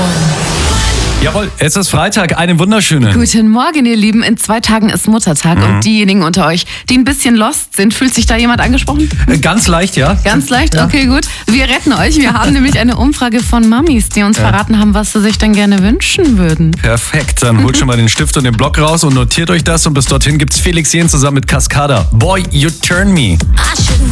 Jawohl, es ist Freitag, einen wunderschönen. Guten Morgen, ihr Lieben. In 2 Tagen ist Muttertag und diejenigen unter euch, die ein bisschen lost sind, fühlt sich da jemand angesprochen? Ganz leicht, ja. Ganz leicht? Ja. Okay, gut. Wir retten euch. Wir haben nämlich eine Umfrage von Mamis, die uns verraten haben, was sie sich denn gerne wünschen würden. Perfekt, dann holt schon mal den Stift und den Block raus und notiert euch das. Und bis dorthin gibt's Felix Jähn zusammen mit Cascada. Boy, you turn me. I shouldn't